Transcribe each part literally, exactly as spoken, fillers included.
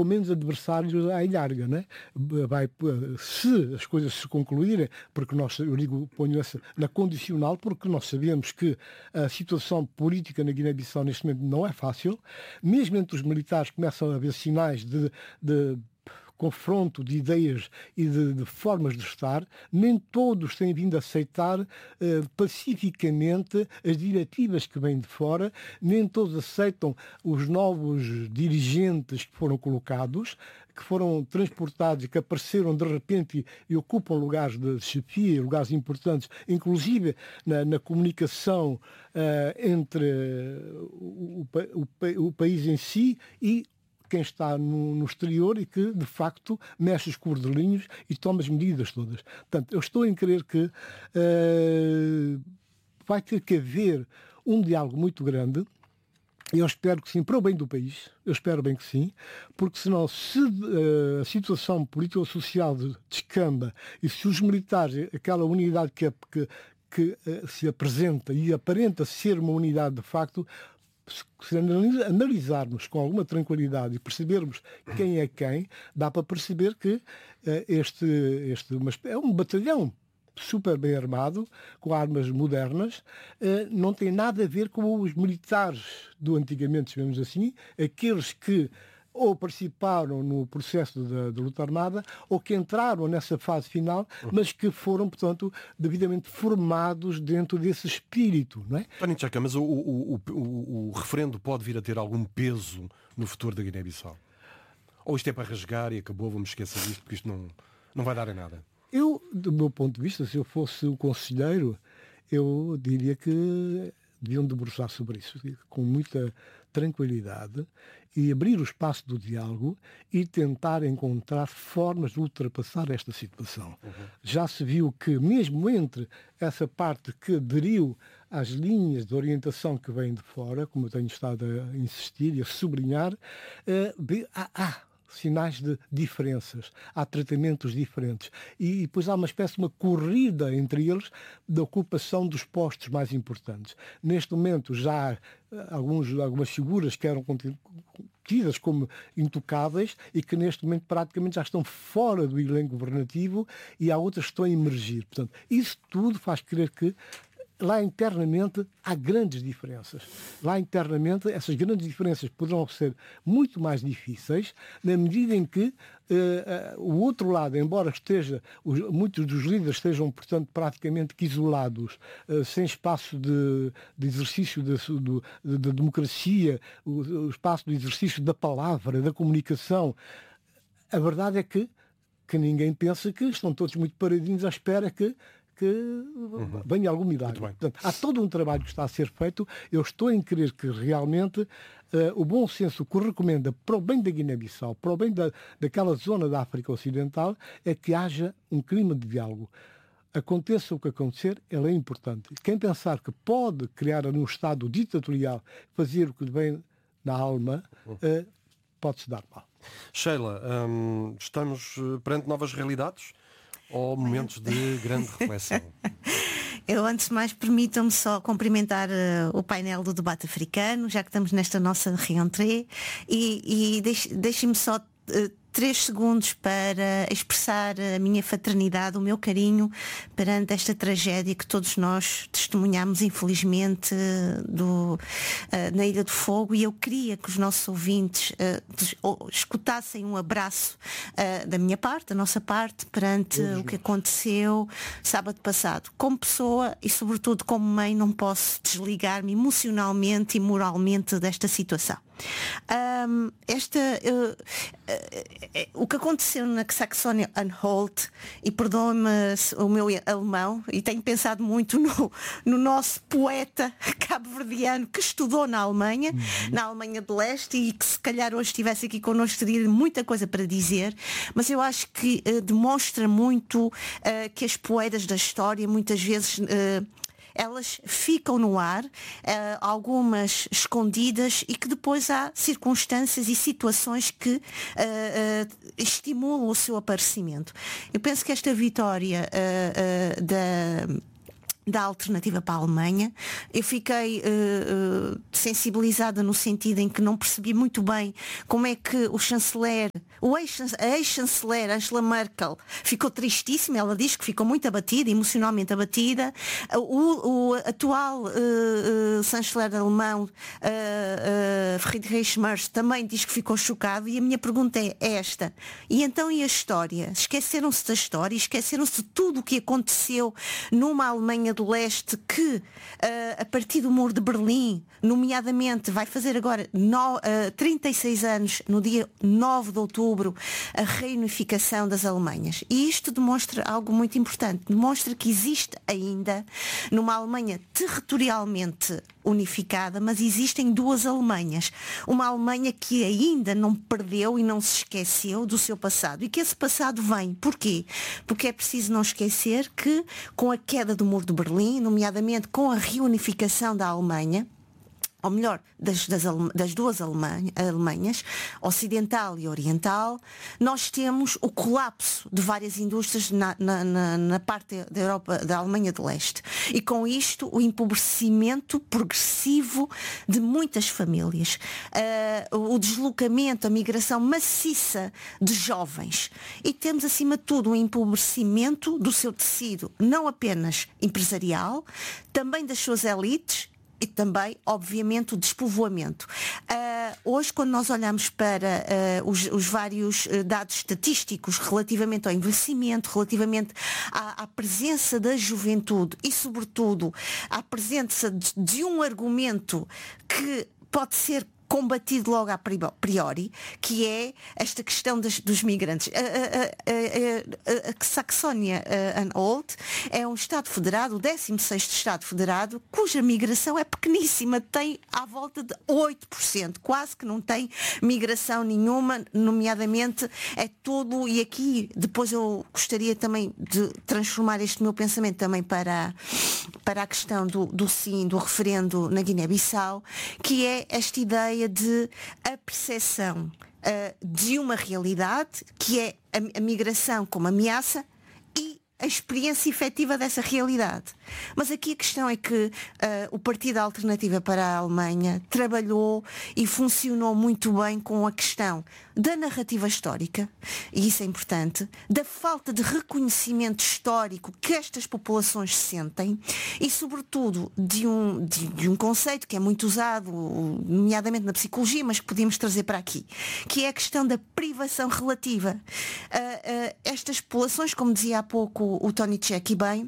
com menos adversários à ilharga, né? Vai, se as coisas se concluírem, porque nós, eu digo, ponho essa na condicional, porque nós sabemos que a situação política na Guiné-Bissau neste momento não é fácil, mesmo entre os militares começam a haver sinais de, de confronto de ideias e de, de formas de estar, nem todos têm vindo a aceitar uh, pacificamente as diretivas que vêm de fora, nem todos aceitam os novos dirigentes que foram colocados, que foram transportados e que apareceram de repente e, e ocupam lugares de chefia, lugares importantes, inclusive na, na comunicação uh, entre o, o, o, o país em si e quem está no, no exterior e que, de facto, mexe os cordelinhos e toma as medidas todas. Portanto, eu estou em crer que uh, vai ter que haver um diálogo muito grande. Eu espero que sim, para o bem do país, eu espero bem que sim, porque senão se uh, a situação político-social descamba e se os militares, aquela unidade que, é, que, que uh, se apresenta e aparenta ser uma unidade de facto, se analisarmos com alguma tranquilidade e percebermos quem é quem, dá para perceber que uh, este, este é um batalhão super bem armado, com armas modernas, uh, não tem nada a ver com os militares do antigamente, digamos assim, aqueles que ou participaram no processo da, da luta armada, ou que entraram nessa fase final, mas que foram, portanto, devidamente formados dentro desse espírito, não é? Tony Chaka, mas o, o, o, o, o referendo pode vir a ter algum peso no futuro da Guiné-Bissau? Ou isto é para rasgar e acabou, vamos esquecer disto, porque isto não, não vai dar em nada? Eu, do meu ponto de vista, se eu fosse o conselheiro, eu diria que deviam debruçar sobre isso, com muita tranquilidade, e abrir o espaço do diálogo e tentar encontrar formas de ultrapassar esta situação. Uhum. Já se viu que, mesmo entre essa parte que aderiu às linhas de orientação que vêm de fora, como eu tenho estado a insistir e a sublinhar, eh, há, há sinais de diferenças, há tratamentos diferentes. E, e depois há uma espécie de uma corrida entre eles da ocupação dos postos mais importantes. Neste momento já há alguns, algumas figuras que eram tidas como intocáveis e que neste momento praticamente já estão fora do elenco governativo e há outras que estão a emergir. Portanto, isso tudo faz crer que lá internamente há grandes diferenças. Lá internamente essas grandes diferenças poderão ser muito mais difíceis na medida em que uh, uh, o outro lado, embora esteja, os, muitos dos líderes estejam, portanto, praticamente que isolados, uh, sem espaço de, de exercício da de, de, de democracia, o, o espaço de exercício da palavra, da comunicação, a verdade é que, que ninguém pensa que estão todos muito paradinhos à espera que que uhum. venha alguma idade. Portanto, há todo um trabalho que está a ser feito. Eu estou em crer que realmente uh, o bom senso que recomenda para o bem da Guiné-Bissau, para o bem da, daquela zona da África Ocidental, é que haja um clima de diálogo. Aconteça o que acontecer, ele é importante. Quem pensar que pode criar um Estado ditatorial, fazer o que lhe vem na alma, uh, pode-se dar mal. Sheila, hum, estamos perante novas realidades? Ou momentos de grande reflexão? Eu, antes de mais, permitam-me só cumprimentar uh, o painel do debate africano, já que estamos nesta nossa reentrée, e, e deixe, deixem-me só uh, três segundos para expressar a minha fraternidade, o meu carinho perante esta tragédia que todos nós testemunhamos, infelizmente, do, uh, na Ilha do Fogo, e eu queria que os nossos ouvintes uh, escutassem um abraço uh, da minha parte, da nossa parte, perante todos o que nós. Aconteceu sábado passado. Como pessoa e, sobretudo, como mãe, não posso desligar-me emocionalmente e moralmente desta situação. Um, esta uh, uh, uh, o que aconteceu na Saxony-Anhalt, e perdoe-me o meu alemão, e tenho pensado muito no, no nosso poeta cabo-verdiano que estudou na Alemanha, uhum. na Alemanha de Leste, e que se calhar hoje estivesse aqui connosco teria muita coisa para dizer, mas eu acho que uh, demonstra muito uh, que as poeiras da história muitas vezes uh, elas ficam no ar, uh, algumas escondidas, e que depois há circunstâncias e situações que uh, uh, estimulam o seu aparecimento. Eu penso que esta vitória uh, uh, da da alternativa para a Alemanha. Eu fiquei uh, uh, sensibilizada no sentido em que não percebi muito bem como é que o chanceler, o ex, a ex-chanceler Angela Merkel ficou tristíssima. Ela diz que ficou muito abatida, emocionalmente abatida. O, o atual uh, uh, chanceler alemão, uh, uh, Friedrich Merz, também diz que ficou chocado. E a minha pergunta é esta: e então e a história? Esqueceram-se da história? Esqueceram-se de tudo o que aconteceu numa Alemanha de Leste que, uh, a partir do Muro de Berlim, nomeadamente, vai fazer agora no, uh, trinta e seis anos, no dia nove de outubro, a reunificação das Alemanhas. E isto demonstra algo muito importante. Demonstra que existe ainda, numa Alemanha territorialmente unificada, mas existem duas Alemanhas. Uma Alemanha que ainda não perdeu e não se esqueceu do seu passado. E que esse passado vem. Porquê? Porque é preciso não esquecer que, com a queda do Muro de Berlim, nomeadamente com a reunificação da Alemanha, ou melhor, das, das, das duas Alemanha, Alemanhas, ocidental e oriental, nós temos o colapso de várias indústrias na, na, na, na parte da Europa, da Alemanha de Leste. E com isto, o empobrecimento progressivo de muitas famílias. Uh, o deslocamento, a migração maciça de jovens. E temos, acima de tudo, um empobrecimento do seu tecido, não apenas empresarial, também das suas elites, e também, obviamente, o despovoamento. Uh, hoje, quando nós olhamos para uh, os, os vários uh, dados estatísticos relativamente ao envelhecimento, relativamente à, à presença da juventude e, sobretudo, à presença de, de um argumento que pode ser combatido logo a priori, que é esta questão das, dos migrantes. A, a, a, a, a Saxónia-Anhalt é um Estado federado, o décimo sexto Estado federado, cuja migração é pequeníssima, tem à volta de oito por cento, quase que não tem migração nenhuma, nomeadamente é tudo, e aqui depois eu gostaria também de transformar este meu pensamento também para, para a questão do, do sim, do referendo na Guiné-Bissau, que é esta ideia de a percepção uh, de uma realidade que é a, a migração como ameaça e a experiência efetiva dessa realidade. Mas aqui a questão é que uh, o Partido Alternativa para a Alemanha trabalhou e funcionou muito bem com a questão da narrativa histórica, e isso é importante, da falta de reconhecimento histórico que estas populações sentem e, sobretudo, de um, de, de um conceito que é muito usado, nomeadamente na psicologia, mas que podíamos trazer para aqui, que é a questão da privação relativa. Uh, uh, estas populações, como dizia há pouco o Tony Tchek bem,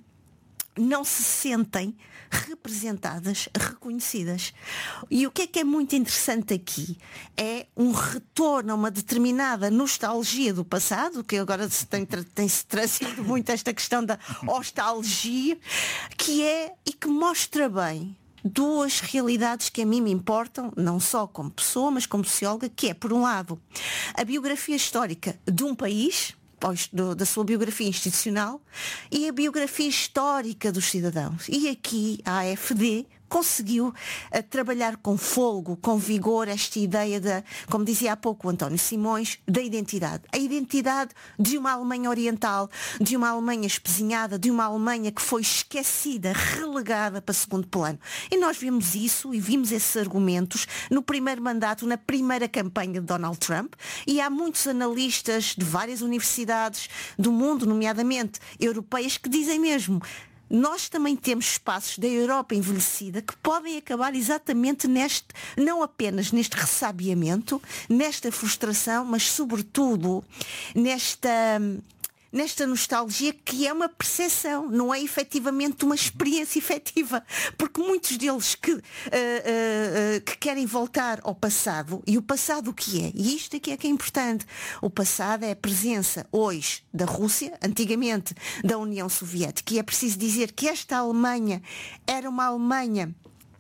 não se sentem representadas, reconhecidas. E o que é que é muito interessante aqui é um retorno a uma determinada nostalgia do passado, que agora se tem, tem-se trazido muito esta questão da nostalgia, que é e que mostra bem duas realidades que a mim me importam, não só como pessoa, mas como socióloga, que é, por um lado, a biografia histórica de um país, da sua biografia institucional, e a biografia histórica dos cidadãos. E aqui a A F D conseguiu uh, trabalhar com fôlego, com vigor, esta ideia da, como dizia há pouco o António Simões, da identidade. A identidade de uma Alemanha oriental, de uma Alemanha espezinhada, de uma Alemanha que foi esquecida, relegada para segundo plano. E nós vimos isso e vimos esses argumentos no primeiro mandato, na primeira campanha de Donald Trump, e há muitos analistas de várias universidades do mundo, nomeadamente europeias, que dizem mesmo: nós também temos espaços da Europa envelhecida que podem acabar exatamente neste, não apenas neste ressabiamento, nesta frustração, mas sobretudo nesta, nesta nostalgia que é uma percepção, não é efetivamente uma experiência efetiva, porque muitos deles que, uh, uh, uh, que querem voltar ao passado, e o passado o que é? E isto aqui é que é importante. O passado é a presença hoje da Rússia, antigamente da União Soviética, e é preciso dizer que esta Alemanha era uma Alemanha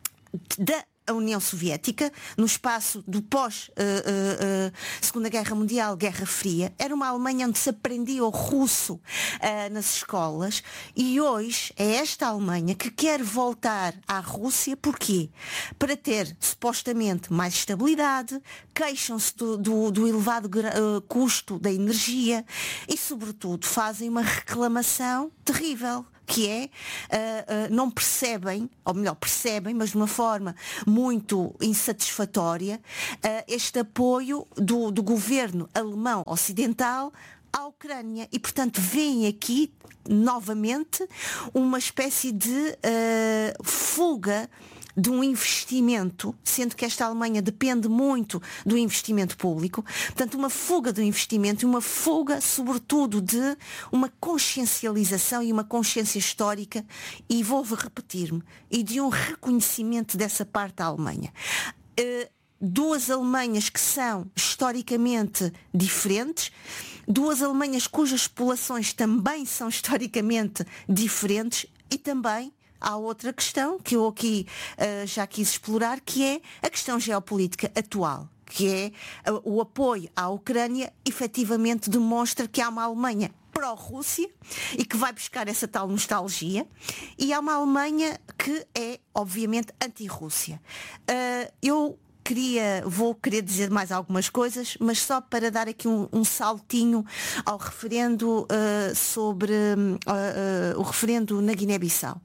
da a União Soviética, no espaço do pós uh, uh, uh, Segunda Guerra Mundial, Guerra Fria. Era uma Alemanha onde se aprendia o russo uh, nas escolas, e hoje é esta Alemanha que quer voltar à Rússia. Porquê? Para ter supostamente mais estabilidade, queixam-se do, do, do elevado uh, custo da energia e, sobretudo, fazem uma reclamação terrível que é, uh, uh, não percebem, ou melhor, percebem, mas de uma forma muito insatisfatória, uh, este apoio do, do governo alemão ocidental à Ucrânia. E, portanto, veem aqui, novamente, uma espécie de uh, fuga de um investimento, sendo que esta Alemanha depende muito do investimento público, portanto uma fuga do investimento e uma fuga sobretudo de uma consciencialização e uma consciência histórica, e vou repetir-me, e de um reconhecimento dessa parte da Alemanha. Uh, duas Alemanhas que são historicamente diferentes, duas Alemanhas cujas populações também são historicamente diferentes, e também há outra questão que eu aqui uh, já quis explorar, que é a questão geopolítica atual, que é uh, o apoio à Ucrânia efetivamente demonstra que há uma Alemanha pró-Rússia e que vai buscar essa tal nostalgia, e há uma Alemanha que é obviamente anti-Rússia. Uh, eu Queria, vou querer dizer mais algumas coisas, mas só para dar aqui um, um saltinho ao referendo uh, sobre uh, uh, o referendo na Guiné-Bissau.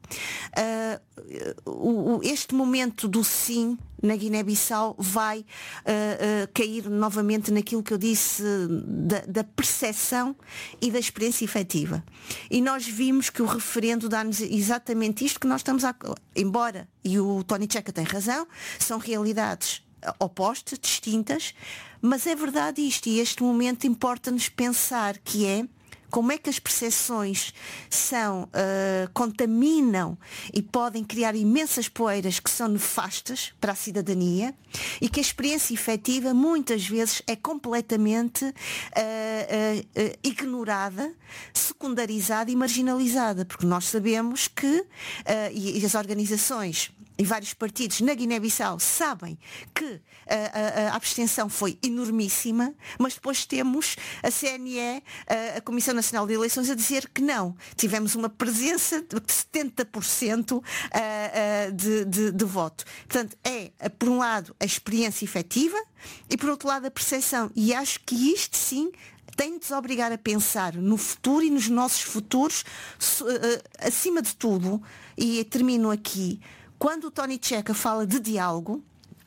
Uh, este momento do sim na Guiné-Bissau vai uh, uh, cair novamente naquilo que eu disse da, da percepção e da experiência efetiva. E nós vimos que o referendo dá-nos exatamente isto que nós estamos a... Embora, e o Tony Checa tem razão, são realidades opostas, distintas, mas é verdade isto, e este momento importa-nos pensar que é como é que as percepções são, uh, contaminam e podem criar imensas poeiras que são nefastas para a cidadania, e que a experiência efetiva muitas vezes é completamente uh, uh, uh, ignorada, secundarizada e marginalizada, porque nós sabemos que, uh, e, e as organizações e vários partidos na Guiné-Bissau sabem que a, a, a abstenção foi enormíssima, mas depois temos a C N E, a, a Comissão Nacional de Eleições, a dizer que não. Tivemos uma presença de setenta por cento de, de, de voto. Portanto, é, por um lado, a experiência efetiva e, por outro lado, a percepção. E acho que isto, sim, tem de nos obrigar a pensar no futuro e nos nossos futuros, acima de tudo, e termino aqui. Quando o Tony Checa fala de diálogo,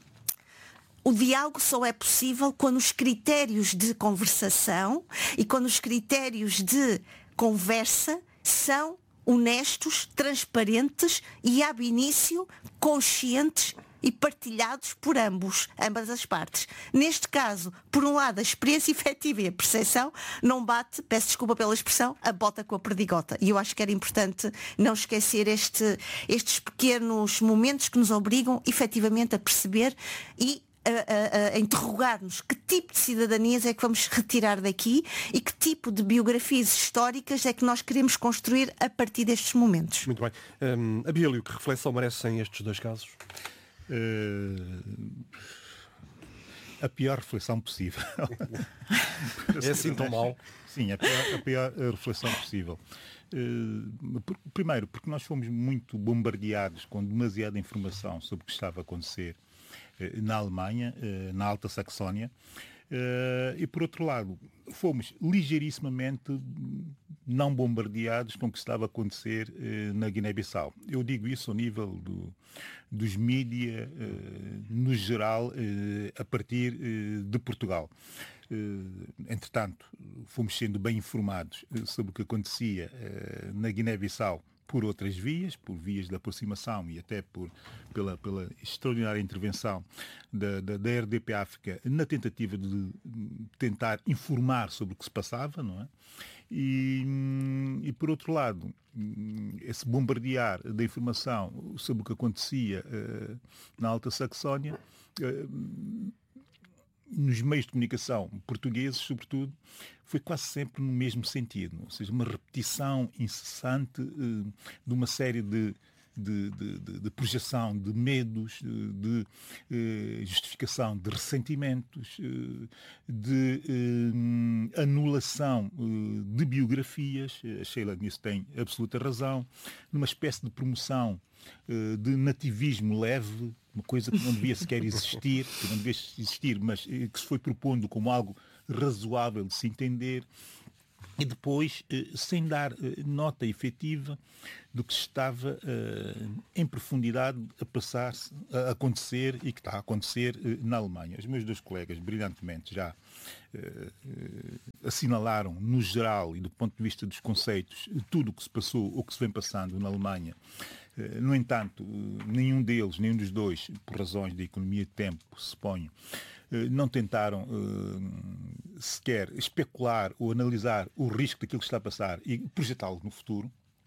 o diálogo só é possível quando os critérios de conversação e quando os critérios de conversa são honestos, transparentes e, ab início, conscientes e partilhados por ambos, ambas as partes. Neste caso, por um lado, a experiência efetiva e a percepção não bate, peço desculpa pela expressão, a bota com a perdigota. E eu acho que era importante não esquecer este, estes pequenos momentos que nos obrigam efetivamente a perceber e a, a, a interrogar-nos que tipo de cidadanias é que vamos retirar daqui e que tipo de biografias históricas é que nós queremos construir a partir destes momentos. Muito bem. Um, Abílio, que reflexão merecem estes dois casos? Uh, a pior reflexão possível. É assim tão mal? Sim, a pior, a pior reflexão possível. Uh, por, primeiro, porque nós fomos muito bombardeados com demasiada informação sobre o que estava a acontecer uh, na Alemanha, uh, na Alta Saxónia, uh, e por outro lado, fomos ligeirissimamente não bombardeados com o que estava a acontecer uh, na Guiné-Bissau. Eu digo isso ao nível do, dos mídia, uh, no geral, uh, a partir uh, de Portugal. Uh, entretanto, fomos sendo bem informados uh, sobre o que acontecia uh, na Guiné-Bissau por outras vias, por vias de aproximação e até por, pela, pela extraordinária intervenção da, da, da R D P África na tentativa de tentar informar sobre o que se passava, não é? E, e por outro lado, esse bombardear da informação sobre o que acontecia uh, na Alta Saxónia, uh, nos meios de comunicação portugueses, sobretudo, foi quase sempre no mesmo sentido, ou seja, uma repetição incessante uh, de uma série de, de, de, de, de projeção de medos, de, de uh, justificação de ressentimentos, uh, de uh, anulação uh, de biografias. A Sheila nisso tem absoluta razão, numa espécie de promoção uh, de nativismo leve, uma coisa que não devia sequer existir, que não devia existir, mas que se foi propondo como algo razoável de se entender. e depois, sem dar nota efetiva do que estava em profundidade a passar, a acontecer e que está a acontecer na Alemanha. Os meus dois colegas, brilhantemente, já assinalaram, no geral e do ponto de vista dos conceitos, tudo o que se passou ou que se vem passando na Alemanha. No entanto, nenhum deles, nenhum dos dois, por razões de economia de tempo, suponho, não tentaram uh, sequer especular ou analisar o risco daquilo que está a passar e projetá-lo no futuro.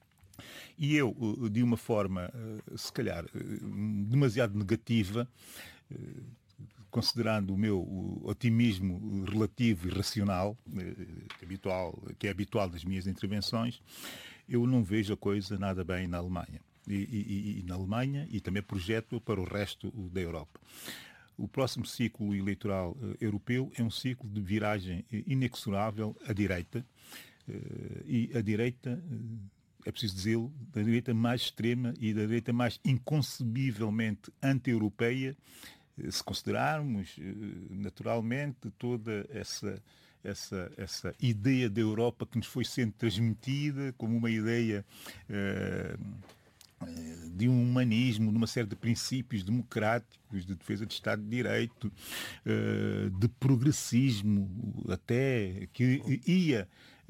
E eu, uh, de uma forma, uh, se calhar, uh, demasiado negativa, uh, considerando o meu o otimismo relativo e racional, uh, que, é habitual, que é habitual das minhas intervenções, eu não vejo a coisa nada bem na Alemanha. E, e, e na Alemanha e também projeto para o resto da Europa. O próximo ciclo eleitoral uh, europeu é um ciclo de viragem uh, inexorável à direita. Uh, e a direita, uh, é preciso dizê-lo, da direita mais extrema e da direita mais inconcebivelmente anti-europeia, uh, se considerarmos uh, naturalmente toda essa, essa, essa ideia da Europa que nos foi sendo transmitida como uma ideia Uh, de um humanismo, de uma série de princípios democráticos, de defesa de Estado de Direito, de progressismo até, que ia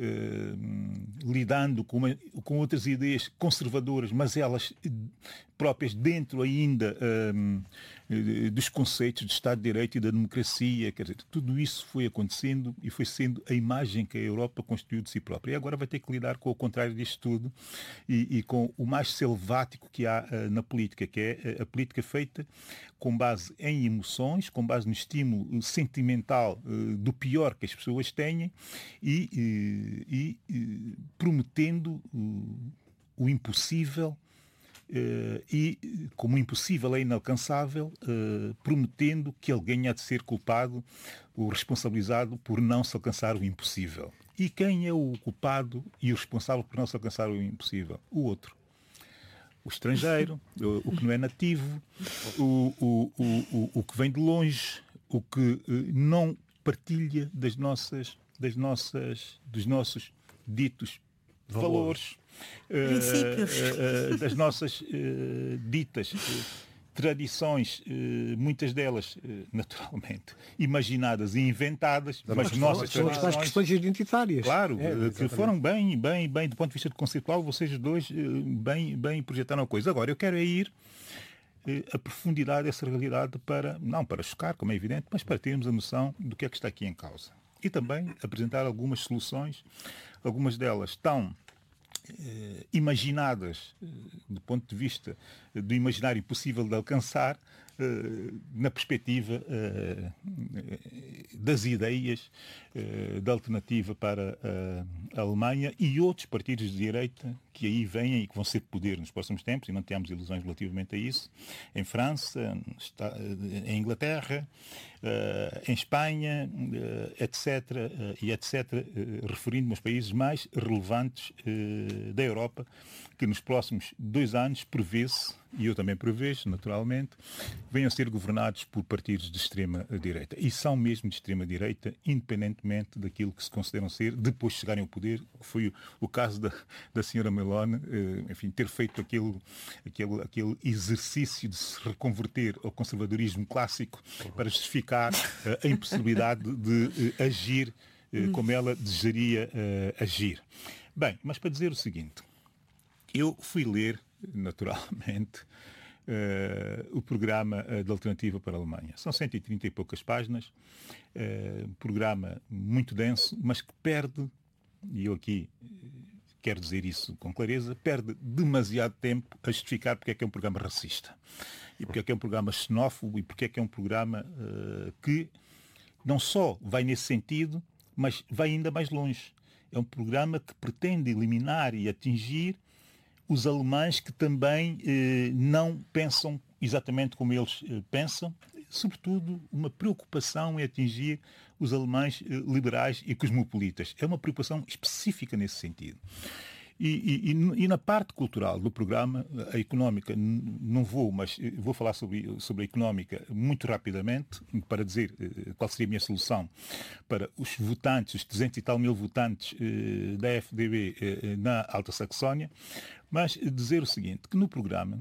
lidando com, uma, com outras ideias conservadoras, mas elas próprias dentro ainda um, dos conceitos de Estado de Direito e da democracia. Quer dizer, tudo isso foi acontecendo e foi sendo a imagem que a Europa construiu de si própria. E agora vai ter que lidar com o contrário disto tudo e, e com o mais selvático que há uh, na política, que é a política feita com base em emoções, com base no estímulo sentimental uh, do pior que as pessoas têm e, uh, e uh, prometendo uh, o impossível Uh, e, como impossível é inalcançável, uh, prometendo que alguém há de ser culpado ou responsabilizado por não se alcançar o impossível. E quem é o culpado e o responsável por não se alcançar o impossível? O outro. O estrangeiro, o, o que não é nativo, o, o, o, o, o que vem de longe, o que uh, não partilha das nossas, das nossas, dos nossos ditos valores. valores. Princípios. Uh, uh, das nossas uh, ditas uh, tradições, uh, muitas delas, uh, naturalmente, imaginadas e inventadas, mas, mas mas nossas são tradições... as questões identitárias. Claro, é, que foram bem, bem, bem, do ponto de vista conceitual, vocês dois uh, bem, bem projetaram a coisa. Agora, eu quero é ir uh, a profundidade dessa realidade para, não para chocar, como é evidente, mas para termos a noção do que é que está aqui em causa. E também apresentar algumas soluções, algumas delas estão Eh, imaginadas eh, do ponto de vista eh, do imaginário possível de alcançar eh, na perspectiva eh, das ideias eh, da alternativa para a Alemanha e outros partidos de direita que aí vêm e que vão ser de poder nos próximos tempos, e não temos ilusões relativamente a isso, em França, em Inglaterra, em Espanha, etc, e etc, referindo-me aos países mais relevantes da Europa, que nos próximos dois anos prevê-se, e eu também prevejo, naturalmente, venham a ser governados por partidos de extrema-direita. E são mesmo de extrema-direita, independentemente daquilo que se consideram ser, depois de chegarem ao poder, que foi o, o caso da, da senhora Meloni, eh, enfim, ter feito aquele, aquele, aquele exercício de se reconverter ao conservadorismo clássico para justificar eh, a impossibilidade de eh, agir eh, como ela desejaria eh, agir. Bem, mas para dizer o seguinte, eu fui ler, naturalmente, uh, o programa uh, de Alternativa para a Alemanha. São cento e trinta e poucas páginas, uh, um programa muito denso, mas que perde, e eu aqui quero dizer isso com clareza, perde demasiado tempo a justificar porque é que é um programa racista, e porque é que é um programa xenófobo, e porque é que é um programa uh, que não só vai nesse sentido, mas vai ainda mais longe. É um programa que pretende eliminar e atingir os alemães que também eh, não pensam exatamente como eles eh, pensam, sobretudo uma preocupação em atingir os alemães eh, liberais e cosmopolitas. É uma preocupação específica nesse sentido. E, e, e na parte cultural do programa, a económica, não vou, mas vou falar sobre, sobre a económica muito rapidamente, para dizer qual seria a minha solução para os votantes, os duzentos e tal mil votantes eh, da F D B eh, na Alta Saxónia, mas dizer o seguinte, que no programa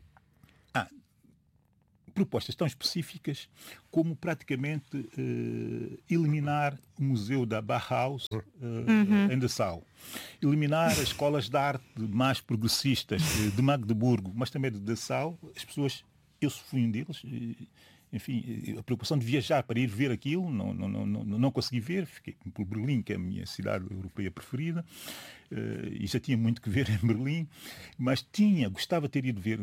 há propostas tão específicas como praticamente eh, eliminar o Museu da Bauhaus eh, uhum. em Dessau, eliminar as escolas de arte mais progressistas eh, de Magdeburgo, mas também de Dessau. As pessoas, eu fui um deles, eh, enfim, a preocupação de viajar para ir ver aquilo, não, não, não, não, não consegui ver, fiquei por Berlim, que é a minha cidade europeia preferida, uh, e já tinha muito que ver em Berlim, mas tinha, gostava de ter ido ver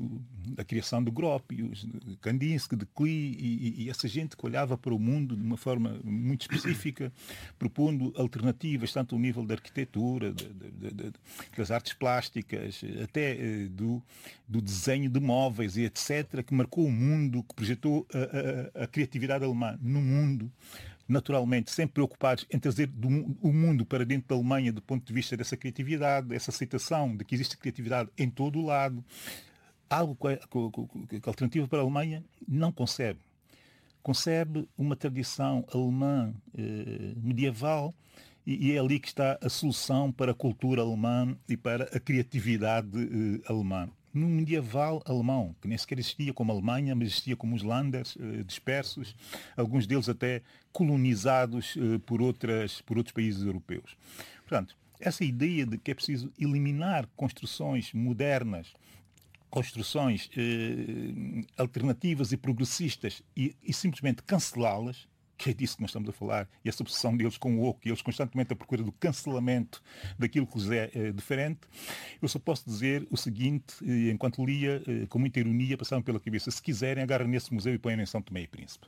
a criação de Gropius, de Kandinsky, de Klee, e, e essa gente que olhava para o mundo de uma forma muito específica, propondo alternativas, tanto ao nível da arquitetura, de, de, de, das artes plásticas, até uh, do, do desenho de móveis e etcétera, que marcou o mundo, que projetou A, a, a criatividade alemã no mundo, naturalmente, sempre preocupados em trazer do, o mundo para dentro da Alemanha do ponto de vista dessa criatividade, dessa aceitação de que existe criatividade em todo o lado. Algo que a, que a Alternativa para a Alemanha não concebe. Concebe uma tradição alemã eh, medieval e, e é ali que está a solução para a cultura alemã e para a criatividade eh, alemã. No medieval alemão, que nem sequer existia como Alemanha, mas existia como os Landers eh, dispersos, alguns deles até colonizados eh, por, outras, por outros países europeus. Portanto, essa ideia de que é preciso eliminar construções modernas, construções eh, alternativas e progressistas e, e simplesmente cancelá-las, que é disso que nós estamos a falar, e essa obsessão deles com o oco, e eles constantemente à procura do cancelamento daquilo que lhes é, é diferente, eu só posso dizer o seguinte, enquanto lia, com muita ironia, passaram pela cabeça, se quiserem, agarram nesse museu e põem em São Tomé e Príncipe.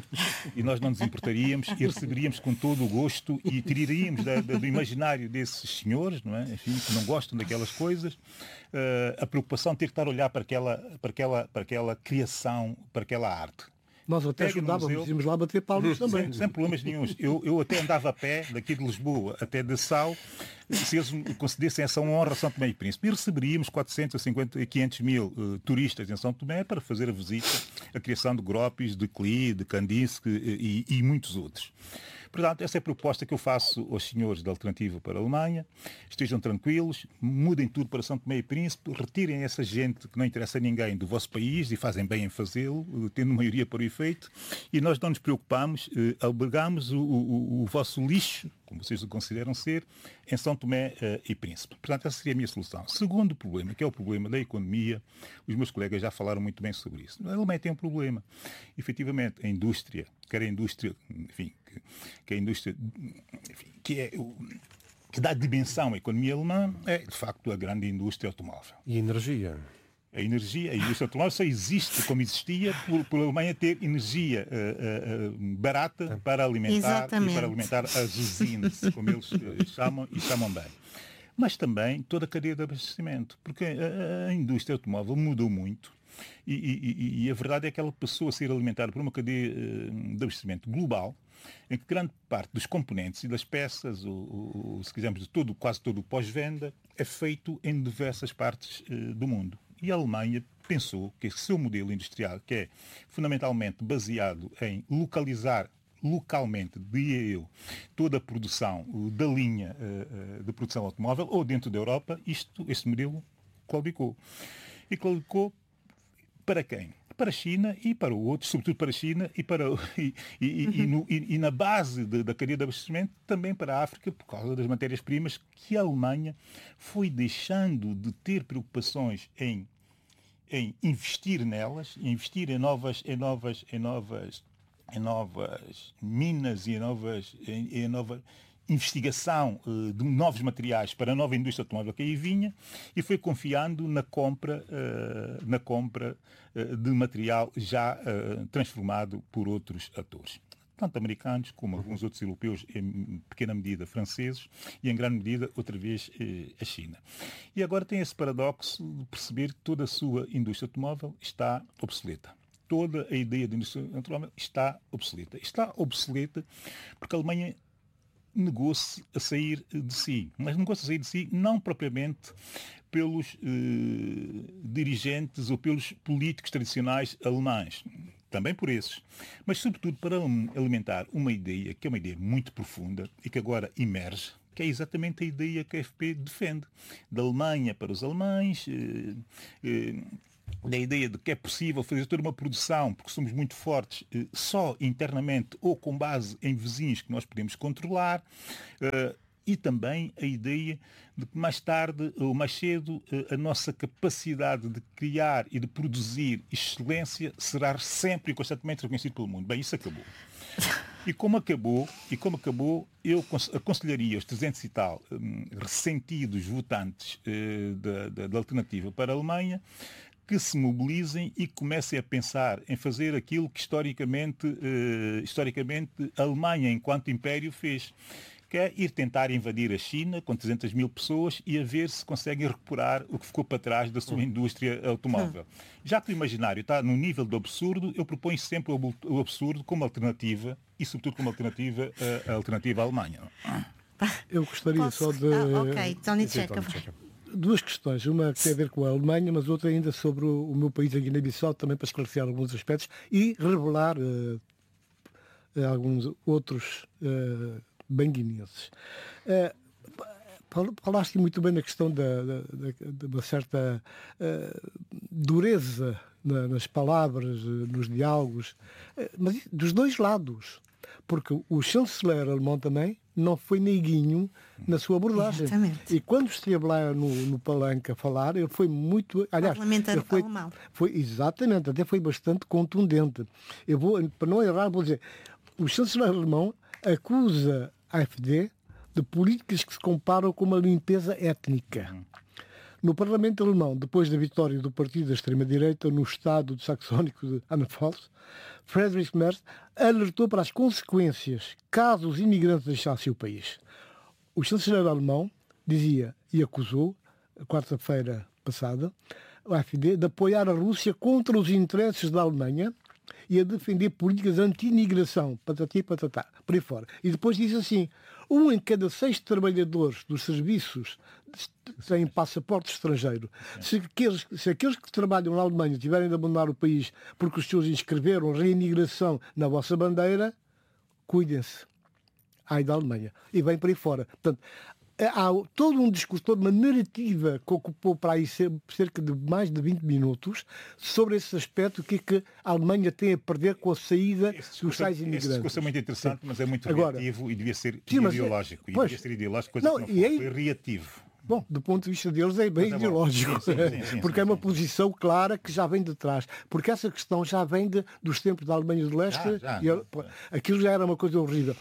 E nós não nos importaríamos e receberíamos com todo o gosto e tiraríamos da, da, do imaginário desses senhores, não é? Enfim, que não gostam daquelas coisas, uh, a preocupação de ter que estar a olhar para aquela, para aquela, para aquela criação, para aquela arte. Nós até ajudávamos, íamos lá bater palmas também. Sem, sem problemas nenhuns. Eu, eu até andava a pé, daqui de Lisboa até Dessau, se eles me concedessem essa honra a São Tomé e Príncipe. E receberíamos quatrocentos, cinquenta, quinhentos mil uh, turistas em São Tomé para fazer a visita à criação de Gropius, de Klee, de Kandinsky e, e muitos outros. Portanto, essa é a proposta que eu faço aos senhores da Alternativa para a Alemanha. Estejam tranquilos, mudem tudo para São Tomé e Príncipe, retirem essa gente que não interessa a ninguém do vosso país e fazem bem em fazê-lo, tendo maioria para o efeito, e nós não nos preocupamos, eh, albergamos o, o, o vosso lixo, como vocês o consideram ser, em São Tomé uh, e Príncipe. Portanto, essa seria a minha solução. Segundo problema, que é o problema da economia, os meus colegas já falaram muito bem sobre isso. A Alemanha tem um problema. Efetivamente, a indústria, quer a indústria, enfim, que, que a indústria, enfim, que é o que dá dimensão à economia alemã, é, de facto, a grande indústria automóvel. E energia? A energia, a indústria automóvel só existe como existia por, por a Alemanha ter energia uh, uh, barata para alimentar e para alimentar as usinas, como eles uh, chamam e chamam bem. Mas também toda a cadeia de abastecimento, porque a, a indústria automóvel mudou muito e, e, e a verdade é que ela passou a ser alimentada por uma cadeia uh, de abastecimento global, em que grande parte dos componentes e das peças, ou, ou se quisermos de todo, quase todo o pós-venda, é feito em diversas partes uh, do mundo. E a Alemanha pensou que o seu modelo industrial, que é fundamentalmente baseado em localizar localmente, diria eu, toda a produção da linha uh, de produção automóvel, ou dentro da Europa, isto, este modelo claudicou. E claudicou para quem? Para a China e para outros, sobretudo para a China e, para, e, e, uhum. e, no, e, e na base de, da cadeia de abastecimento também para a África, por causa das matérias-primas que a Alemanha foi deixando de ter preocupações em, em investir nelas, investir em novas, em novas, em novas, em novas minas e em novas, em, em nova investigação uh, de novos materiais para a nova indústria automóvel que aí vinha e foi confiando na compra, uh, na compra uh, de material já uh, transformado por outros atores. Tanto americanos como alguns outros europeus, em pequena medida franceses e em grande medida, outra vez, uh, a China. E agora tem esse paradoxo de perceber que toda a sua indústria automóvel está obsoleta. Toda a ideia de indústria automóvel está obsoleta. Está obsoleta porque a Alemanha negou-se a sair de si. Mas negou-se a sair de si não propriamente pelos eh, dirigentes ou pelos políticos tradicionais alemães, também por esses, mas sobretudo para alimentar uma ideia que é uma ideia muito profunda e que agora emerge, que é exatamente a ideia que a F P defende, da Alemanha para os alemães, eh, eh, da ideia de que é possível fazer toda uma produção, porque somos muito fortes, eh, só internamente ou com base em vizinhos que nós podemos controlar, eh, e também a ideia de que mais tarde ou mais cedo a nossa capacidade de criar e de produzir excelência será sempre e constantemente reconhecida pelo mundo. Bem, isso acabou. E como acabou, e como acabou, eu aconselharia os trezentos e tal um, ressentidos votantes uh, da, da, da alternativa para a Alemanha que se mobilizem e comecem a pensar em fazer aquilo que historicamente, uh, historicamente a Alemanha, enquanto império, fez, que é ir tentar invadir a China com trezentas mil pessoas e a ver se conseguem recuperar o que ficou para trás da sua indústria automóvel. Já que o imaginário está no nível do absurdo, eu proponho sempre o absurdo como alternativa e, sobretudo, como alternativa a alternativa à Alemanha. Eu gostaria Posso? só de... Ah, ok, Tony Checa. Duas questões, uma que tem a ver com a Alemanha, mas outra ainda sobre o, o meu país, a Guiné-Bissau, também para esclarecer alguns aspectos e revelar uh, alguns outros uh, bem guineenses. Uh, falaste muito bem na questão da, da, da, de uma certa uh, dureza na, nas palavras, nos diálogos, uh, mas dos dois lados, porque o chanceler alemão também não foi neguinho na sua abordagem. Exatamente. E quando esteve lá no, no palanque a falar, ele foi muito... Aliás, ele foi, foi exatamente, até foi bastante contundente. Eu vou, para não errar, vou dizer, o chanceler alemão acusa a AfD de políticas que se comparam com uma limpeza étnica. No Parlamento alemão, depois da vitória do partido da extrema-direita no estado do saxónico de Anhalt, Friedrich Merz alertou para as consequências caso os imigrantes deixassem o país. O chanceler alemão dizia e acusou, quarta-feira passada, a AfD de apoiar a Rússia contra os interesses da Alemanha e a defender políticas anti-imigração, patati patatá, por aí fora. E depois diz assim, um em cada seis trabalhadores dos serviços têm passaporte estrangeiro. Se aqueles, se aqueles que trabalham na Alemanha tiverem de abandonar o país porque os seus inscreveram reimigração na vossa bandeira, cuidem-se. Ai da Alemanha. E vem por aí fora. Portanto, há todo um discurso, toda uma narrativa que ocupou para aí cerca de mais de vinte minutos sobre esse aspecto, o que é que a Alemanha tem a perder com a saída dos tais imigrantes. Esse discurso é muito interessante, sim, mas é muito Agora, reativo e devia ser sim, ideológico. E pois, devia ser ideológico, coisa não, que não e foi, aí, foi reativo. Bom, do ponto de vista deles é bem é ideológico, sim, sim, sim, porque sim, é uma sim. posição clara que já vem de trás, porque essa questão já vem de, dos tempos da Alemanha do Leste, Já, já, e ele, pô, aquilo já era uma coisa horrível.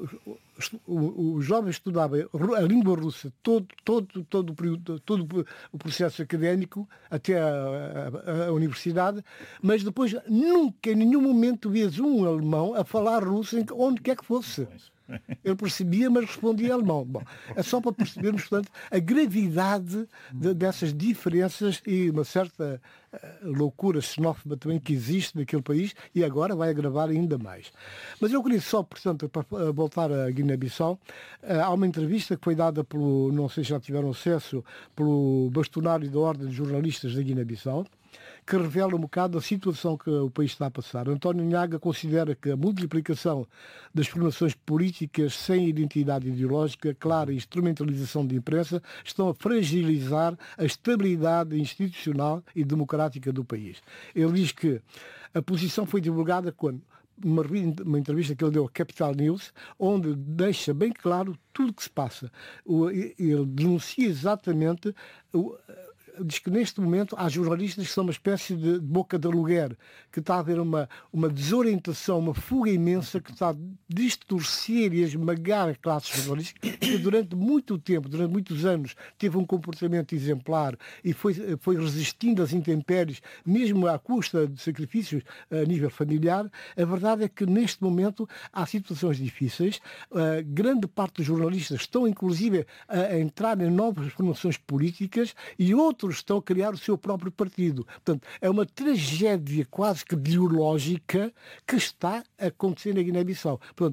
O, o jovem estudava a língua russa todo, todo, todo, o, período, todo o processo académico até a, a, a universidade, mas depois nunca, em nenhum momento, vias um alemão a falar russo onde quer que fosse. Ele percebia, mas respondia em alemão. Bom, é só para percebermos, portanto, a gravidade de, dessas diferenças e uma certa uh, loucura xenófoba também que existe naquele país e agora vai agravar ainda mais. Mas eu queria só, portanto, para uh, voltar a Guiné-Bissau, uh, há uma entrevista que foi dada pelo, não sei se já tiveram acesso, pelo bastonário da Ordem de Jornalistas da Guiné-Bissau, que revela um bocado a situação que o país está a passar. António Nhaga considera que a multiplicação das formações políticas sem identidade ideológica clara e instrumentalização de imprensa estão a fragilizar a estabilidade institucional e democrática do país. Ele diz que a posição foi divulgada quando Uma, uma entrevista que ele deu ao Capital News, onde deixa bem claro tudo o que se passa. O, ele denuncia exatamente... O, diz que neste momento há jornalistas que são uma espécie de boca de aluguer, que está a haver uma, uma desorientação, uma fuga imensa que está a distorcer e esmagar a classe jornalística, que durante muito tempo, durante muitos anos, teve um comportamento exemplar e foi, foi resistindo às intempéries, mesmo à custa de sacrifícios a nível familiar. A verdade é que neste momento há situações difíceis. A grande parte dos jornalistas estão inclusive a entrar em novas formações políticas e outros estão a criar o seu próprio partido. Portanto, é uma tragédia quase que biológica que está a acontecer na Guiné-Bissau. Portanto,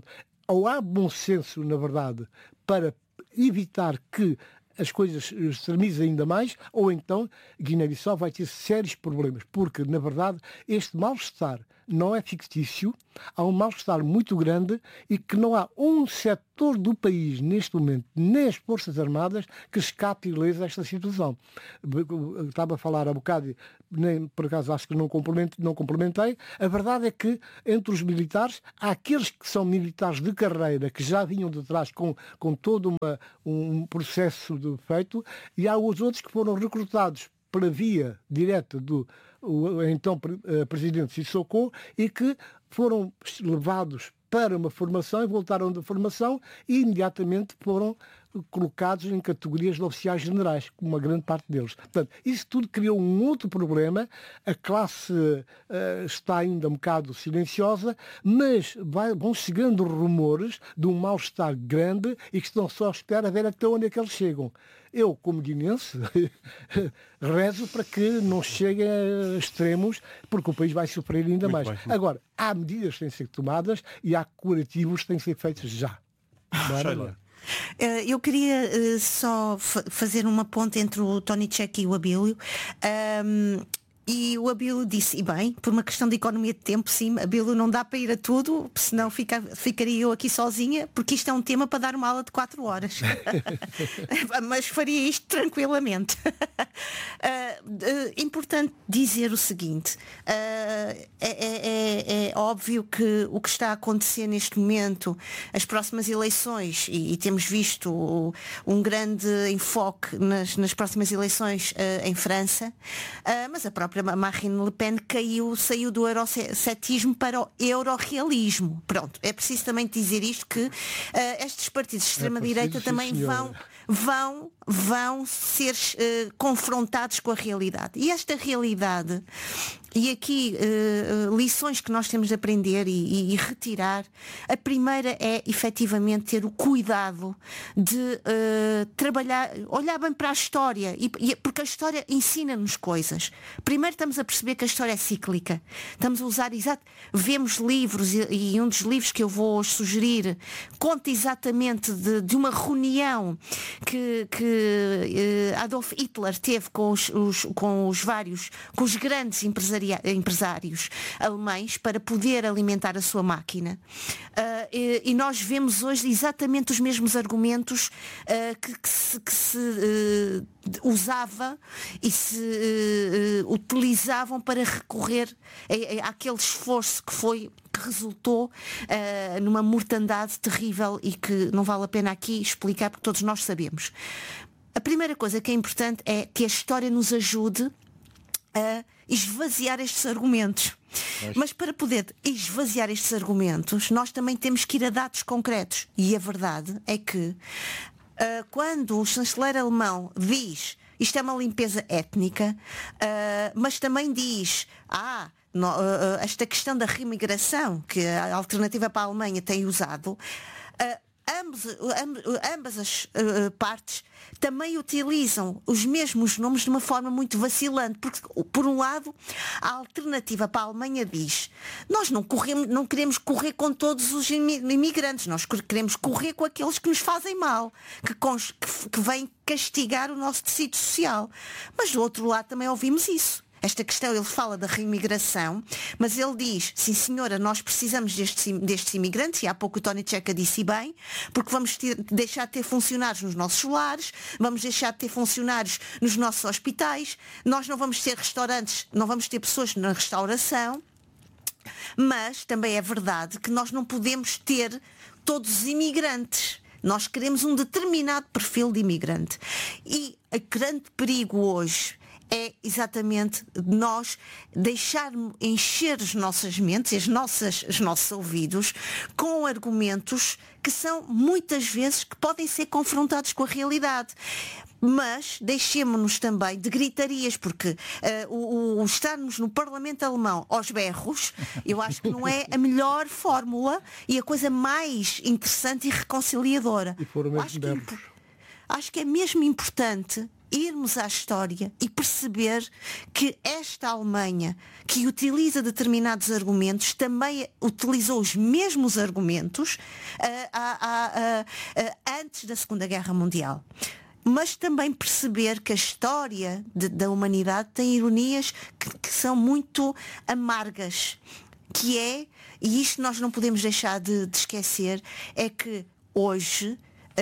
ou há bom senso, na verdade, para evitar que as coisas se extremizem ainda mais, ou então Guiné-Bissau vai ter sérios problemas, porque, na verdade, este mal-estar não é fictício, há um mal-estar muito grande e que não há um setor do país, neste momento, nem as Forças Armadas, que escape ileso a esta situação. Eu estava a falar há bocado, nem por acaso acho que não complementei, não complementei, a verdade é que entre os militares, há aqueles que são militares de carreira, que já vinham de trás com, com todo uma, um processo de feito, e há os outros que foram recrutados pela via direta do o, então presidente Sissoko e que foram levados para uma formação e voltaram da formação e imediatamente foram colocados em categorias de oficiais generais, uma grande parte deles. Portanto, isso tudo criou um outro problema. A classe uh, está ainda um bocado silenciosa, mas vai, vão chegando rumores de um mal-estar grande e que estão só à espera a ver até onde é que eles chegam. Eu, como guinense, rezo para que não cheguem a extremos, porque o país vai sofrer ainda Muito mais. bem. Agora, há medidas que têm que ser tomadas e há curativos que têm que ser feitos já. Sheila. Eu queria uh, só fa- fazer uma ponte entre o Tony Check e o Abílio. Um, E o Abílio disse, e bem, por uma questão de economia de tempo, sim, Abílio, não dá para ir a tudo, senão fica, ficaria eu aqui sozinha, porque isto é um tema para dar uma aula de quatro horas. Mas faria isto tranquilamente. uh, uh, importante dizer o seguinte, uh, é, é, é óbvio que o que está a acontecer neste momento, as próximas eleições, e, e temos visto o, um grande enfoque nas, nas próximas eleições uh, em França, uh, mas a própria Marine Le Pen caiu, saiu do eurocetismo para o eurorealismo. Pronto, é preciso também dizer isto que uh, estes partidos de extrema-direita É preciso, também sim, vão, vão, vão ser uh, confrontados com a realidade. E esta realidade, e aqui uh, lições que nós temos de aprender e, e, e retirar, a primeira é efetivamente ter o cuidado de uh, trabalhar, olhar bem para a história, e, e, porque a história ensina-nos coisas. Primeiro estamos a perceber que a história é cíclica. Estamos a usar exato, vemos livros e, e um dos livros que eu vou sugerir conta exatamente de, de uma reunião que, que uh, Adolf Hitler teve com os, os, com os vários, com os grandes empresários empresários alemães para poder alimentar a sua máquina. Uh, e, e nós vemos hoje exatamente os mesmos argumentos uh, que, que se, que se uh, usava e se uh, uh, utilizavam para recorrer a, a, àquele esforço que foi que resultou uh, numa mortandade terrível e que não vale a pena aqui explicar porque todos nós sabemos. A primeira coisa que é importante é que a história nos ajude a esvaziar estes argumentos. Mas... Mas para poder esvaziar estes argumentos, nós também temos que ir a dados concretos. E a verdade é que uh, quando o chanceler alemão diz isto é uma limpeza étnica, uh, mas também diz ah, no, uh, esta questão da reimigração que a Alternativa para a Alemanha tem usado, uh, Ambos, ambas as uh, partes também utilizam os mesmos nomes de uma forma muito vacilante, porque por um lado a Alternativa para a Alemanha diz nós não, corremos, não queremos correr com todos os imigrantes, nós queremos correr com aqueles que nos fazem mal, que, que, que vêm castigar o nosso tecido social, mas do outro lado também ouvimos isso. Esta questão, ele fala da reimigração, mas ele diz, sim senhora, nós precisamos destes, destes imigrantes, e há pouco o Tony Checa disse bem, porque vamos ter, deixar de ter funcionários nos nossos lares, vamos deixar de ter funcionários nos nossos hospitais, nós não vamos ter restaurantes, não vamos ter pessoas na restauração, mas também é verdade que nós não podemos ter todos os imigrantes. Nós queremos um determinado perfil de imigrante. E o grande perigo hoje é exatamente nós deixar encher as nossas mentes, as nossas, os nossos ouvidos com argumentos que são muitas vezes que podem ser confrontados com a realidade. Mas deixemos-nos também de gritarias, porque uh, o, o estarmos no Parlamento Alemão aos berros, eu acho que não é a melhor fórmula e a coisa mais interessante e reconciliadora. E foram mesmo acho, berros. que, acho que é mesmo importante irmos à história e perceber que esta Alemanha, que utiliza determinados argumentos, também utilizou os mesmos argumentos uh, a, a, a, a, antes da Segunda Guerra Mundial. Mas também perceber que a história de, da humanidade tem ironias que, que são muito amargas, que é, e isto nós não podemos deixar de, de esquecer, é que hoje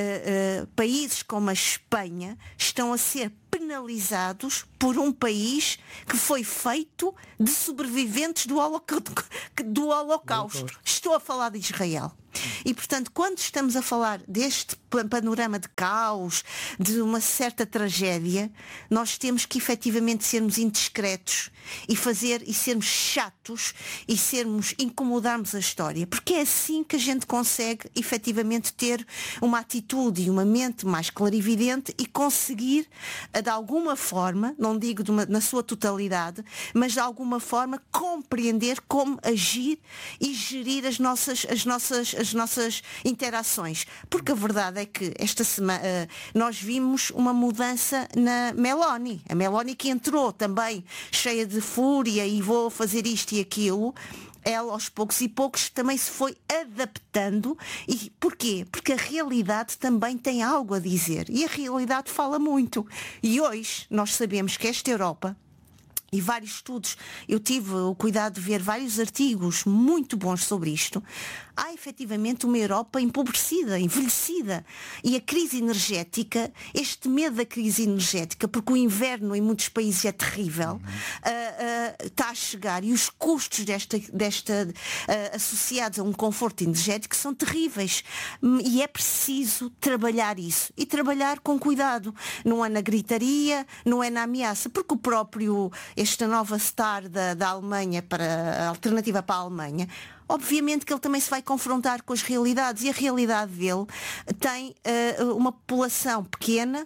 uh, uh, países como a Espanha estão a ser penalizados por um país que foi feito de sobreviventes do Holocausto. Do Holocausto. Estou a falar de Israel. E, portanto, quando estamos a falar deste panorama de caos, de uma certa tragédia, nós temos que efetivamente sermos indiscretos e fazer e sermos chatos e sermos incomodarmos a história, porque é assim que a gente consegue efetivamente ter uma atitude e uma mente mais clarividente e conseguir, de alguma forma, não digo de uma, na sua totalidade, mas de alguma forma compreender como agir e gerir as nossas, as nossas, as nossas interações. Porque a verdade é que esta semana uh, nós vimos uma mudança na Meloni. A Meloni que entrou também cheia de fúria e vou fazer isto e aquilo. Ela, aos poucos e poucos, também se foi adaptando. E porquê? Porque a realidade também tem algo a dizer. E a realidade fala muito. E hoje nós sabemos que esta Europa, e vários estudos, eu tive o cuidado de ver vários artigos muito bons sobre isto, há efetivamente uma Europa empobrecida, envelhecida. E a crise energética, este medo da crise energética, porque o inverno em muitos países é terrível, uhum. uh, uh, está a chegar, e os custos desta, desta uh, associados a um conforto energético são terríveis. E é preciso trabalhar isso. E trabalhar com cuidado. Não é na gritaria, não é na ameaça, porque o próprio, esta nova star da, da Alemanha, para, a alternativa para a Alemanha, obviamente que ele também se vai confrontar com as realidades, e a realidade dele tem uh, uma população pequena,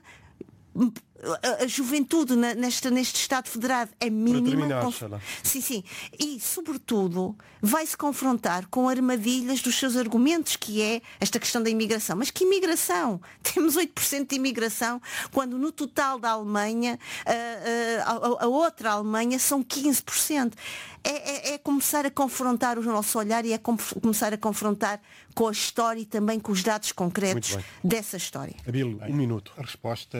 a, a juventude na, nesta, neste Estado Federado é mínima. Conf... Sim, sim. E, sobretudo, vai-se confrontar com armadilhas dos seus argumentos, que é esta questão da imigração. Mas que imigração? Temos oito por cento de imigração, quando no total da Alemanha, a, a, a outra Alemanha são quinze por cento. É, é, é começar a confrontar o nosso olhar e é com, começar a confrontar com a história e também com os dados concretos dessa história. Abílio, um minuto. A resposta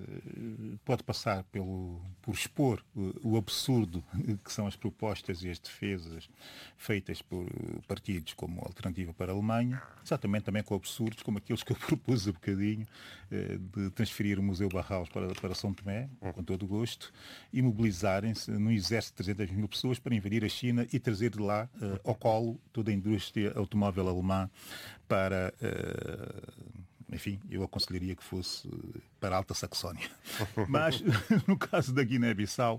pode passar pelo, por expor o, o absurdo que são as propostas e as defesas feitas por partidos como Alternativa para a Alemanha, exatamente também com absurdos como aqueles que eu propus há bocadinho, de transferir o Museu Barraus para, para São Tomé, com todo o gosto, e mobilizarem-se num exército de trezentas mil pessoas para invadir a China e trazer de lá uh, ao colo toda a indústria automóvel alemã para, uh, enfim, eu aconselharia que fosse para a Alta Saxónia. Mas, no caso da Guiné-Bissau,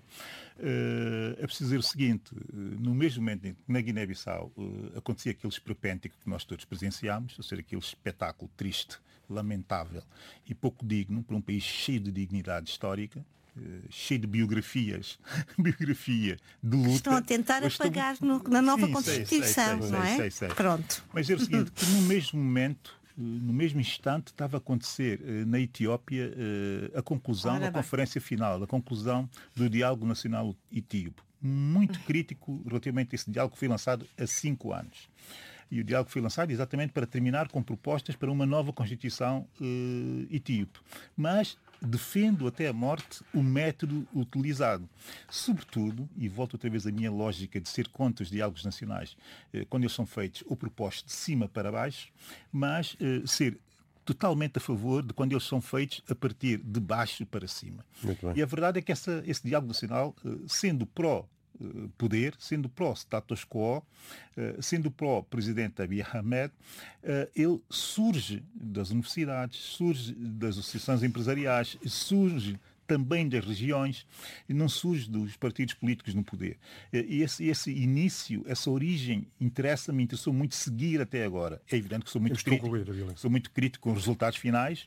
uh, é preciso dizer o seguinte: no mesmo momento em que na Guiné-Bissau uh, acontecia aquele esperpêntico que nós todos presenciámos, ou seja, aquele espetáculo triste, lamentável e pouco digno para um país cheio de dignidade histórica, Uh, cheio de biografias, biografia de luta. Estão a tentar apagar estou... no, na nova Sim, Constituição, sei, sei, não é? Sei, sei, sei. Pronto. Mas é o seguinte, que no mesmo momento, no mesmo instante, estava a acontecer uh, na Etiópia uh, a conclusão Ora, da bem. conferência final, a conclusão do Diálogo Nacional Etíope. Muito crítico relativamente a esse diálogo que foi lançado há cinco anos. E o diálogo foi lançado exatamente para terminar com propostas para uma nova Constituição uh, etíope. Mas defendo até a morte o método utilizado. Sobretudo, e volto outra vez à minha lógica de ser contra os diálogos nacionais, uh, quando eles são feitos ou propostos de cima para baixo, mas uh, ser totalmente a favor de quando eles são feitos a partir de baixo para cima. E a verdade é que essa, esse diálogo nacional, uh, sendo pró poder, sendo pró-status quo, sendo pró-presidente Abiy Ahmed, ele surge das universidades, surge das associações empresariais, surge também das regiões, e não surge dos partidos políticos no poder. E esse, esse início, essa origem, interessa-me, interessou muito seguir até agora. É evidente que sou muito crítico, sou muito crítico com os resultados finais,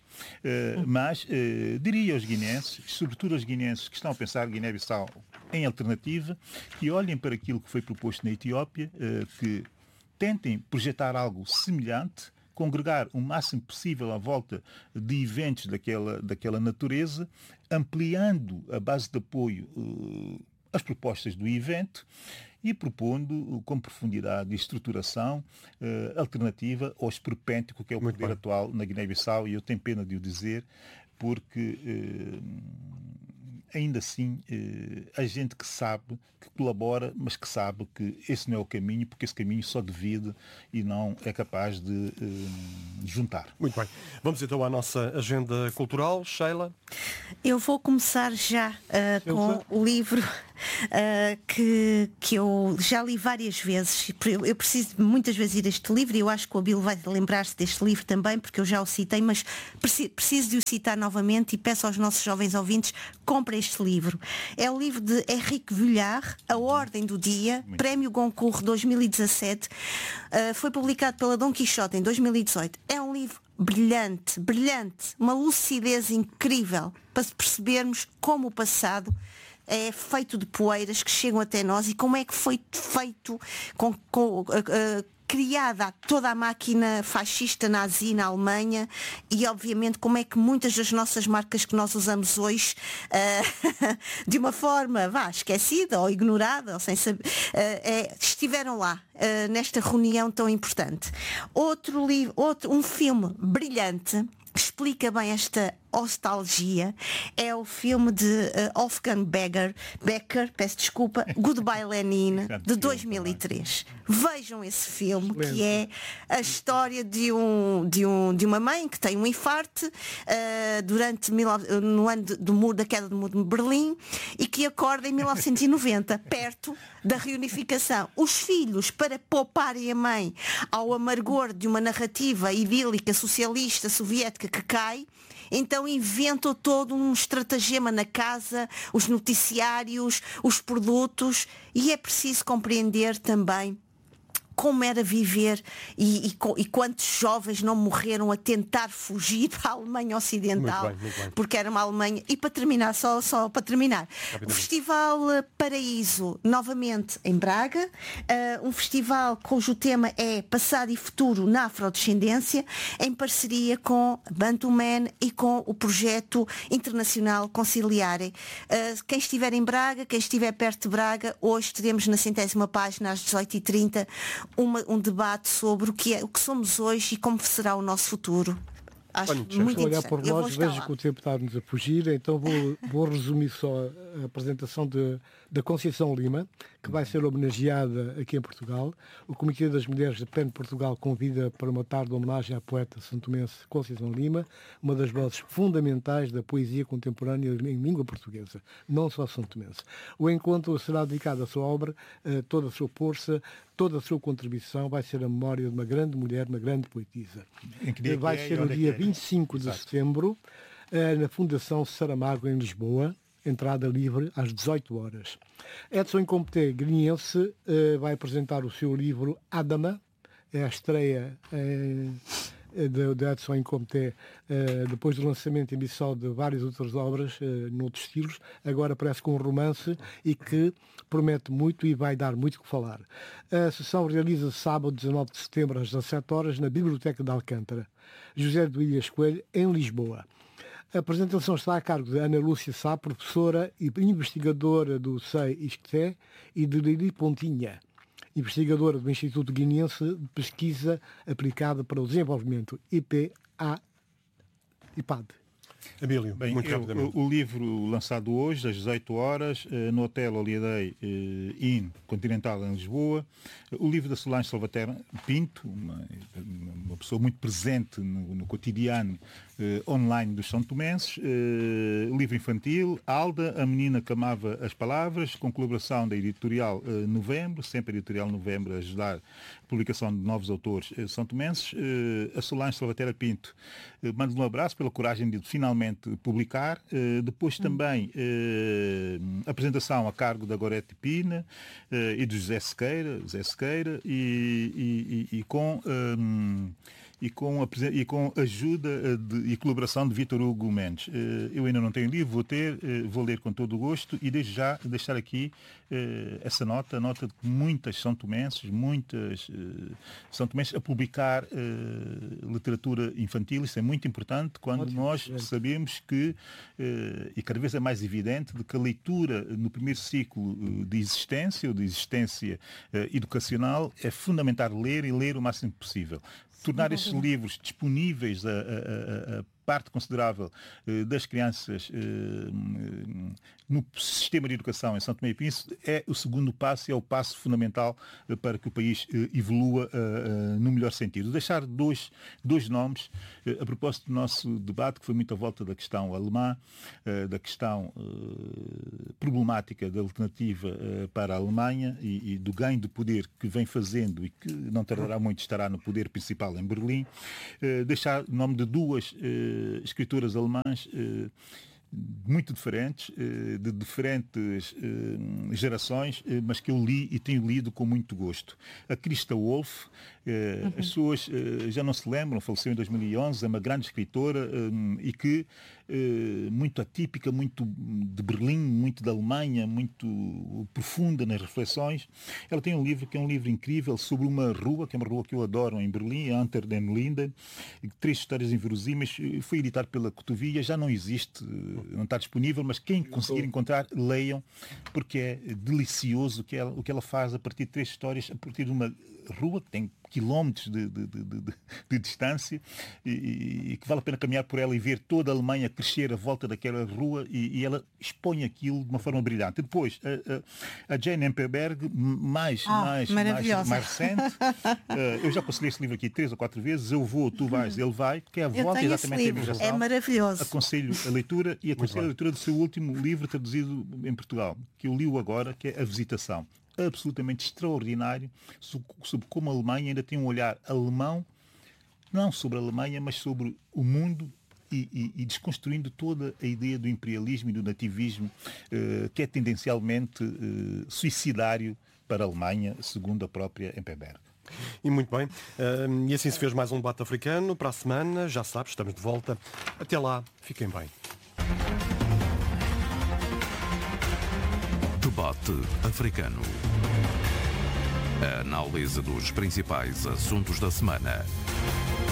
mas diria aos guineenses, sobretudo aos guineenses que estão a pensar Guiné-Bissau em alternativa, que olhem para aquilo que foi proposto na Etiópia, que tentem projetar algo semelhante, congregar o máximo possível à volta de eventos daquela, daquela natureza, ampliando a base de apoio, uh, as propostas do evento e propondo com profundidade e estruturação uh, alternativa ao esperpêntico que é o Muito poder bem. atual na Guiné-Bissau, e eu tenho pena de o dizer, porque uh, ainda assim uh, há gente que sabe, que colabora, mas que sabe que esse não é o caminho, porque esse caminho só divide e não é capaz de uh, juntar. Muito bem. Vamos então à nossa agenda cultural. Sheila? Eu vou começar já uh, com o livro uh, que, que eu já li várias vezes. Eu, eu preciso muitas vezes ir a este livro e eu acho que o Abílio vai lembrar-se deste livro também, porque eu já o citei, mas preciso, preciso de o citar novamente e peço aos nossos jovens ouvintes, comprem este livro. É o livro de Henrique Vuillard, A Ordem do Dia, muito. Prémio Goncourt dois mil e dezassete. Uh, foi publicado pela Dom Quixote em dois mil e dezoito. É um livro brilhante, brilhante, uma lucidez incrível para percebermos como o passado é feito de poeiras que chegam até nós e como é que foi feito com, com uh, uh, criada toda a máquina fascista nazi na Alemanha e obviamente como é que muitas das nossas marcas que nós usamos hoje uh, de uma forma vá, esquecida ou ignorada ou sem saber, uh, é, estiveram lá uh, nesta reunião tão importante. Outro livro, outro, um filme brilhante explica bem esta nostalgia, é o filme de uh, Wolfgang Becker, Becker, peço desculpa, Goodbye Lenin, de dois mil e três. Vejam esse filme, que é a história de, um, de, um, de uma mãe que tem um infarto uh, durante mil, no ano de, do muro, da queda do muro de Berlim e que acorda em mil novecentos e noventa, perto da reunificação. Os filhos, para pouparem a mãe ao amargor de uma narrativa idílica socialista soviética que cai, então inventam todo um estratagema na casa, os noticiários, os produtos, e é preciso compreender também como era viver e, e, e quantos jovens não morreram a tentar fugir para a Alemanha Ocidental, muito bem, muito bem. porque era uma Alemanha. E para terminar, só, só para terminar, o Festival Paraíso, novamente em Braga, uh, um festival cujo tema é Passado e Futuro na Afrodescendência, em parceria com Bantu Man e com o projeto internacional Conciliare. Uh, quem estiver em Braga, quem estiver perto de Braga, hoje teremos na centésima página às dezoito e trinta Uma, um debate sobre o que, é, o que somos hoje e como será o nosso futuro. Acho Olha, muito Estou a olhar interessante. por Eu nós, vou estar vejo lá. que o tempo está-nos a fugir, então vou, vou resumir só a apresentação de, da Conceição Lima, que vai ser homenageada aqui em Portugal. O Comitê das Mulheres de P E N Portugal convida para uma tarde de homenagem à poeta santomense Conceição Lima, uma das vozes fundamentais da poesia contemporânea em língua portuguesa, não só santomense. O encontro será dedicado à sua obra, a toda a sua força, toda a sua contribuição, vai ser a memória de uma grande mulher, uma grande poetisa. Vai ser no dia vinte e cinco de setembro, na Fundação Saramago, em Lisboa, entrada livre às dezoito horas. Edson Incompté, guineense, vai apresentar o seu livro Adama, é a estreia de, de Edson Incompté, depois do lançamento em Bissau de várias outras obras, noutros estilos, agora parece com um romance e que promete muito e vai dar muito o que falar. A sessão realiza-se sábado, dezanove de setembro, às dezassete horas, na Biblioteca de Alcântara. José de Ilhas Coelho, em Lisboa. A apresentação está a cargo de Ana Lúcia Sá, professora e investigadora do S E I ISCTE, e de Lili Pontinha, investigadora do Instituto Guineense de Pesquisa Aplicada para o Desenvolvimento, I P A I P A D. Abílio, Bem, muito eu, rapidamente. o, o livro lançado hoje, às dezoito horas, no Hotel Holiday Inn Continental, em Lisboa. O livro da Solange Salvaterra Pinto, uma, uma pessoa muito presente no, no cotidiano eh, online dos santomenses. Eh, livro infantil, Alda, a menina que amava as palavras, com colaboração da editorial eh, Novembro, sempre a editorial Novembro a ajudar a publicação de novos autores eh, santomenses. Eh, a Solange Salvaterra Pinto, eh, mando-lhe um abraço pela coragem de finalmente publicar. Eh, depois também eh, apresentação a cargo da Gorete Pina eh, e do José Sequeira, José Sequeira e, e, e, e com... Um, e com a, e com a ajuda de, e colaboração de Vítor Hugo Mendes. Eu ainda não tenho livro, vou ter, vou ler com todo o gosto e desde já deixar aqui essa nota, a nota de muitas são tomenses, muitas são tomenses a publicar literatura infantil. Isso é muito importante quando Ótimo, nós é. sabemos que, e cada vez é mais evidente, de que a leitura no primeiro ciclo de existência, ou de existência educacional, é fundamental ler e ler o máximo possível. Tornar estes livros disponíveis a, a, a, a parte considerável eh, das crianças eh, no sistema de educação em São Tomé e Príncipe é o segundo passo e é o passo fundamental eh, para que o país eh, evolua eh, no melhor sentido. Deixar dois, dois nomes eh, a propósito do nosso debate, que foi muito à volta da questão alemã, eh, da questão eh, problemática da alternativa eh, para a Alemanha e, e do ganho de poder que vem fazendo e que não tardará muito estará no poder principal em Berlim. Eh, deixar o nome de duas eh, escritoras alemãs eh, muito diferentes, eh, de diferentes eh, gerações, eh, mas que eu li e tenho lido com muito gosto. A Christa Wolf, eh, uhum. as pessoas eh, já não se lembram, faleceu em dois mil e onze, é uma grande escritora eh, e que eh, muito atípica, muito de Berlim, muito da Alemanha, muito profunda nas reflexões. Ela tem um livro que é um livro incrível sobre uma rua, que é uma rua que eu adoro em Berlim, Unter den Linden, três histórias inverosímeis. Foi editado pela Cotovia, já não existe, não está disponível, mas quem conseguir encontrar, leiam, porque é delicioso o que ela, o que ela faz a partir de três histórias, a partir de uma rua que tem quilómetros de, de, de, de, de distância e, e que vale a pena caminhar por ela e ver toda a Alemanha crescer à volta daquela rua e, e ela expõe aquilo de uma forma brilhante. Depois, a, a, a Jane Emperberg, mais, ah, mais, mais, mais recente, eu já aconselhei esse livro aqui três ou quatro vezes, Eu Vou, Tu Vais, Ele Vai, que é a volta exatamente à imigração. É maravilhoso. Aconselho a leitura e aconselho a leitura do seu último livro traduzido em Portugal, que eu li agora, que é A Visitação. Absolutamente extraordinário sobre como a Alemanha ainda tem um olhar alemão, não sobre a Alemanha, mas sobre o mundo e, e, e desconstruindo toda a ideia do imperialismo e do nativismo eh, que é tendencialmente eh, suicidário para a Alemanha, segundo a própria Emperberg. E muito bem, uh, e assim se fez mais um debate africano. Para a semana, já sabes, estamos de volta. Até lá, fiquem bem. Debate africano. A análise dos principais assuntos da semana